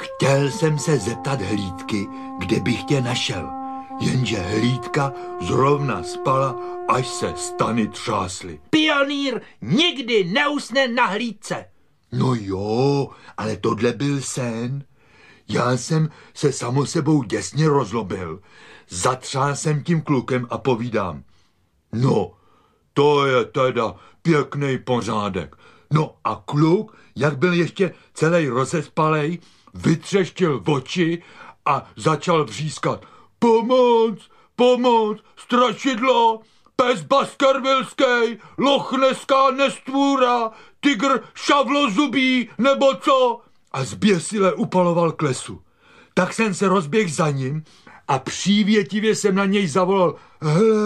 Chtěl jsem se zeptat Hlídky, kde bych tě našel, jenže Hlídka zrovna spala, až se stany třásly. Pionýr nikdy neusne na hlídce. No jo, ale tohle byl sen. Já jsem se samo sebou děsně rozlobil. Zatřál jsem tím klukem a povídám. No, to je teda pěkný pořádek. No a kluk, jak byl ještě celý rozespalej, vytřeštil oči a začal vřískat. Pomoc, pomoc, strašidlo, pes baskervilský, lochneská nestvůra, tygr šavlozubý, nebo co? A zběsile upaloval k lesu. Tak jsem se rozběhl za ním a přívětivě jsem na něj zavolal. Hele,